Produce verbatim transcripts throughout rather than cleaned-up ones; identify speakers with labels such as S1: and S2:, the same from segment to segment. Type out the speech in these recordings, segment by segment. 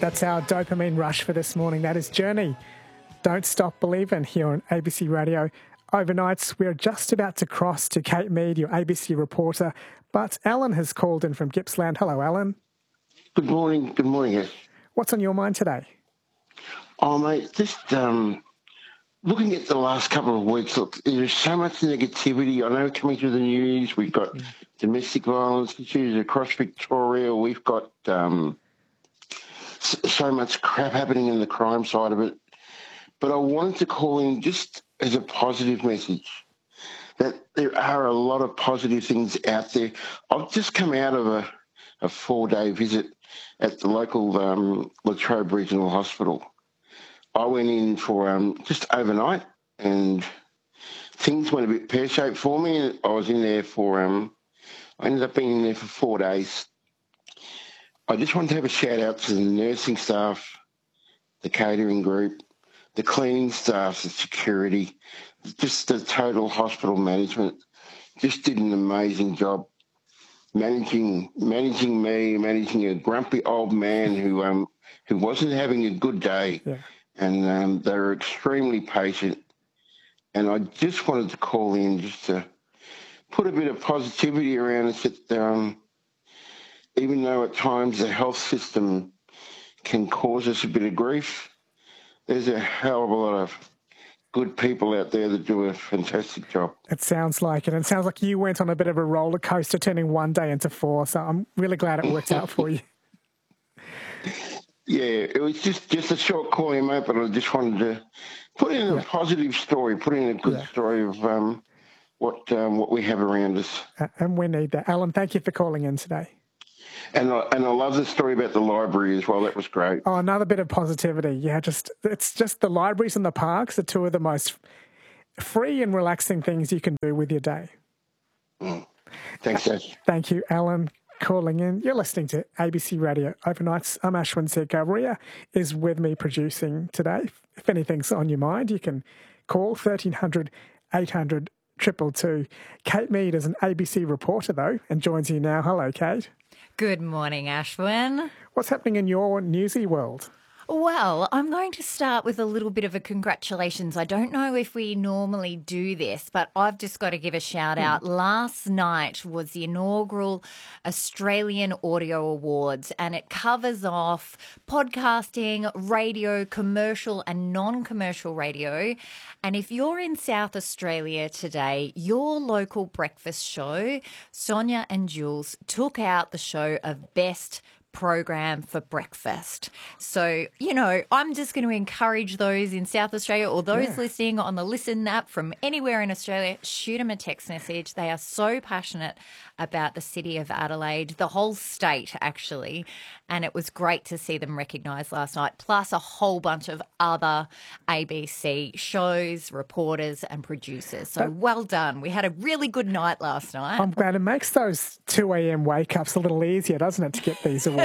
S1: That's our dopamine rush for this morning. That is Journey. Don't Stop Believin' here on A B C Radio. Overnights, we're just about to cross to Kate Mead, your A B C reporter, but Alan has called in from Gippsland. Hello, Alan.
S2: Good morning. Good morning, Ash.
S1: What's on your mind today?
S2: Oh, mate, just um, looking at the last couple of weeks, look, there's so much negativity. I know coming through the news, we've got mm. domestic violence issues across Victoria. We've got um, so much crap happening in the crime side of it. But I wanted to call in just as a positive message that there are a lot of positive things out there. I've just come out of a, a four-day visit at the local um, Latrobe Regional Hospital. I went in for um, just overnight and things went a bit pear-shaped for me. I was in there for, um, I ended up being in there for four days. I just wanted to have a shout-out to the nursing staff, the catering group, the cleaning staff, the security, just the total hospital management. Just did an amazing job managing managing me, managing a grumpy old man who um who wasn't having a good day. Yeah. And um, they were extremely patient. And I just wanted to call in just to put a bit of positivity around us that um, even though at times the health system can cause us a bit of grief, there's a hell of a lot of good people out there that do a fantastic job.
S1: It sounds like it. And it sounds like you went on a bit of a roller coaster, turning one day into four. So I'm really glad it worked out for you.
S2: Yeah, it was just, just a short call in, mate, but I just wanted to put in a yeah. positive story, put in a good yeah. story of um, what um, what we have around us.
S1: Uh, and we need that. Alan, thank you for calling in today.
S2: And I, and I love the story about the library as well. That was great.
S1: Oh, another bit of positivity. Yeah, just it's just the libraries and the parks are two of the most free and relaxing things you can do with your day.
S2: Mm. Thanks, Ash.
S1: Thank you, Alan, calling in. You're listening to A B C Radio Overnights. I'm Ashwin Sekar. Ria is with me producing today. If anything's on your mind, you can call thirteen hundred, eight hundred, two two two. Kate Mead is an A B C reporter, though, and joins you now. Hello, Kate.
S3: Good morning, Ashwin.
S1: What's happening in your newsy world?
S3: Well, I'm going to start with a little bit of a congratulations. I don't know if we normally do this, but I've just got to give a shout out. Mm. Last night was the inaugural Australian Audio Awards, and it covers off podcasting, radio, commercial and non-commercial radio. And if you're in South Australia today, your local breakfast show, Sonia and Jules, took out the show of Best Program for breakfast. So, you know, I'm just going to encourage those in South Australia or those yeah. listening on the Listen app from anywhere in Australia, shoot them a text message. They are so passionate about the city of Adelaide, the whole state actually, and it was great to see them recognised last night, plus a whole bunch of other A B C shows, reporters and producers. So but, well done. We had a really good night last night.
S1: I'm glad it makes those two a.m. wake-ups a little easier, doesn't it, to get these awards?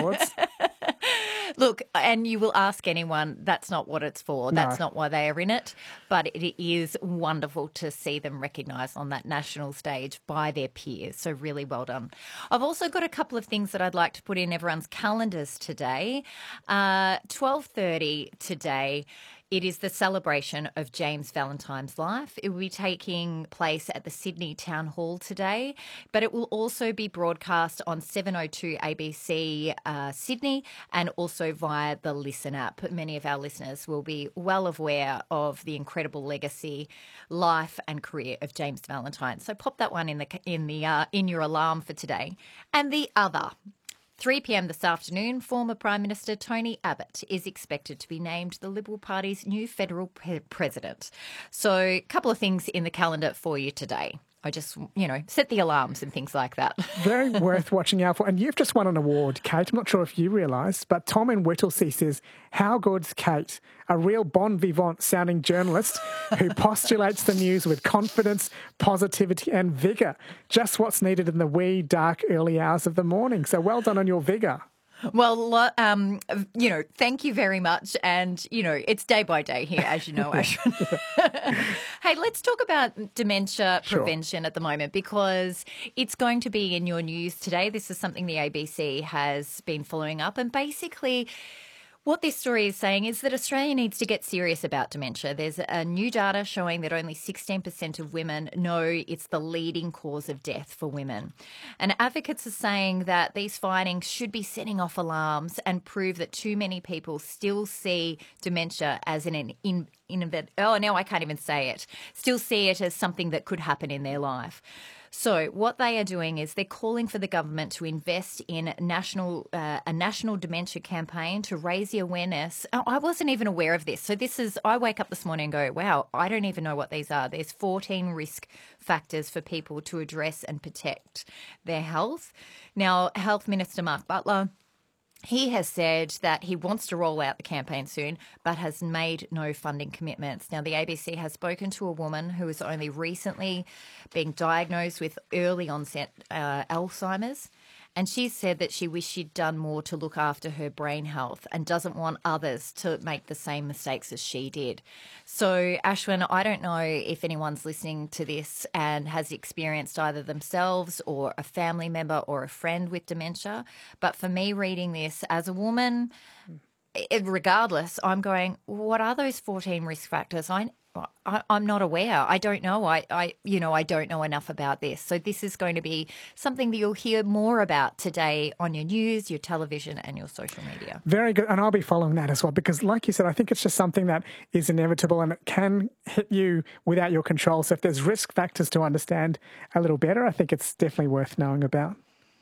S3: Look, and you will ask anyone, that's not what it's for.
S1: No.
S3: That's not why they are in it. But it is wonderful to see them recognised on that national stage by their peers. So really well done. I've also got a couple of things that I'd like to put in everyone's calendars today. Uh, twelve thirty today. It is the celebration of James Valentine's life. It will be taking place at the Sydney Town Hall today, but it will also be broadcast on seven oh two A B C uh, Sydney and also via the Listen app. Many of our listeners will be well aware of the incredible legacy, life and career of James Valentine. So pop that one in the in the uh, in your alarm for today. And the other. three p.m. this afternoon, former Prime Minister Tony Abbott is expected to be named the Liberal Party's new federal pre- president. So a couple of things in the calendar for you today. I just, you know, set the alarms and things like that.
S1: Very worth watching out for. And you've just won an award, Kate. I'm not sure if you realised, but Tom in Whittlesea says, how good's Kate? A real bon vivant sounding journalist who postulates the news with confidence, positivity and vigour. Just what's needed in the wee, dark, early hours of the morning. So well done on your vigour.
S3: Well, um, you know, thank you very much. And, you know, it's day by day here, as you know, Ashwin. Hey, let's talk about dementia prevention sure. at the moment, because it's going to be in your news today. This is something the A B C has been following up. And basically, What this story is saying is that Australia needs to get serious about dementia. There's a new data showing that only sixteen percent of women know it's the leading cause of death for women. And advocates are saying that these findings should be setting off alarms and prove that too many people still see dementia as an in, in, oh, now I can't even say it, still see it as something that could happen in their life. So what they are doing is they're calling for the government to invest in national uh, a national dementia campaign to raise the awareness. Oh, I wasn't even aware of this. So this is, I wake up this morning and go, wow, I don't even know what these are. There's fourteen risk factors for people to address and protect their health. Now, Health Minister Mark Butler, he has said that he wants to roll out the campaign soon, but has made no funding commitments. Now, the A B C has spoken to a woman who has only recently been diagnosed with early onset uh, Alzheimer's, and she said that she wished she'd done more to look after her brain health and doesn't want others to make the same mistakes as she did. So, Ashwin, I don't know if anyone's listening to this and has experienced either themselves or a family member or a friend with dementia, but for me reading this as a woman, regardless, I'm going, what are those fourteen risk factors? I I, I'm not aware. I don't know. I, I, you know, I don't know enough about this. So this is going to be something that you'll hear more about today on your news, your television, and your social media.
S1: Very good. And I'll be following that as well, because like you said, I think it's just something that is inevitable and it can hit you without your control. So if there's risk factors to understand a little better, I think it's definitely worth knowing about.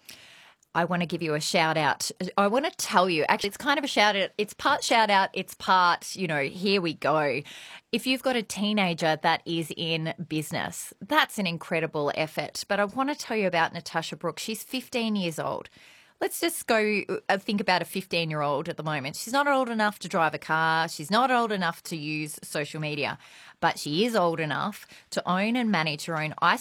S3: I want to give you a shout out. I want to tell you, actually, it's kind of a shout out. It's part shout out. It's part, you know, here we go. If you've got a teenager that is in business, that's an incredible effort. But I want to tell you about Natasha Brooks. She's fifteen years old. Let's just go think about a fifteen-year-old at the moment. She's not old enough to drive a car. She's not old enough to use social media, but she is old enough to own and manage her own ice